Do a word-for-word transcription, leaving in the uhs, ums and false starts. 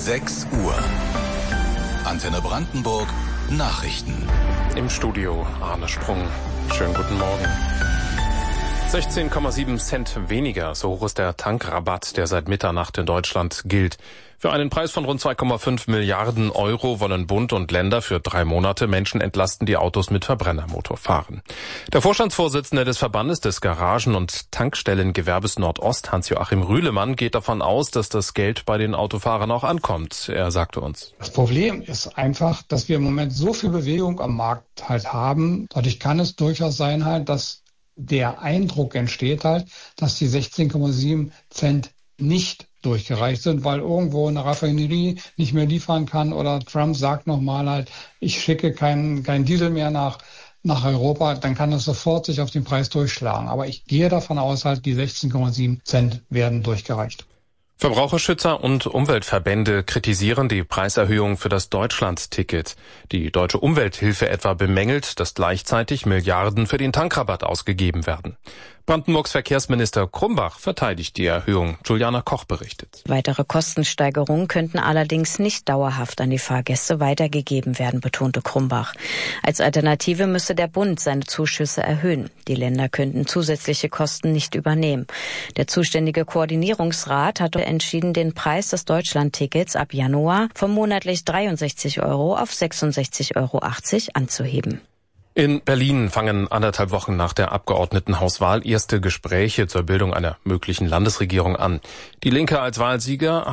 sechs Uhr. Antenne Brandenburg Nachrichten. Im Studio Arne Sprung. Schönen guten Morgen. sechzehn Komma sieben Cent weniger, so hoch ist der Tankrabatt, der seit Mitternacht in Deutschland gilt. Für einen Preis von rund zwei Komma fünf Milliarden Euro wollen Bund und Länder für drei Monate Menschen entlasten, die Autos mit Verbrennermotor fahren. Der Vorstandsvorsitzende des Verbandes des Garagen- und Tankstellengewerbes Nordost, Hans-Joachim Rühlemann, geht davon aus, dass das Geld bei den Autofahrern auch ankommt. Er sagte uns: Das Problem ist einfach, dass wir im Moment so viel Bewegung am Markt halt haben. Dadurch kann es durchaus sein halt, dass der Eindruck entsteht halt, dass die sechzehn Komma sieben Cent nicht durchgereicht sind, weil irgendwo eine Raffinerie nicht mehr liefern kann oder Trump sagt nochmal halt, ich schicke keinen kein Diesel mehr nach, nach Europa, dann kann das sofort sich auf den Preis durchschlagen. Aber ich gehe davon aus halt, die sechzehn Komma sieben Cent werden durchgereicht. Verbraucherschützer und Umweltverbände kritisieren die Preiserhöhung für das Deutschland-Ticket. Die Deutsche Umwelthilfe etwa bemängelt, dass gleichzeitig Milliarden für den Tankrabatt ausgegeben werden. Brandenburgs Verkehrsminister Krumbach verteidigt die Erhöhung. Juliana Koch berichtet. Weitere Kostensteigerungen könnten allerdings nicht dauerhaft an die Fahrgäste weitergegeben werden, betonte Krumbach. Als Alternative müsse der Bund seine Zuschüsse erhöhen. Die Länder könnten zusätzliche Kosten nicht übernehmen. Der zuständige Koordinierungsrat hatte entschieden, den Preis des Deutschland-Tickets ab Januar von monatlich dreiundsechzig Euro auf sechsundsechzig Euro achtzig anzuheben. In Berlin fangen anderthalb Wochen nach der Abgeordnetenhauswahl erste Gespräche zur Bildung einer möglichen Landesregierung an. Die Linke als Wahlsieger